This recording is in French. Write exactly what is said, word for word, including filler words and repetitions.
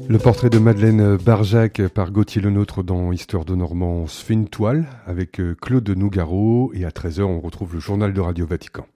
Le portrait de Madeleine Barjac par Gauthier Lenôtre dans Histoire de Normand se fait une toile avec Claude Nougaro et à treize heures on retrouve le journal de Radio Vatican.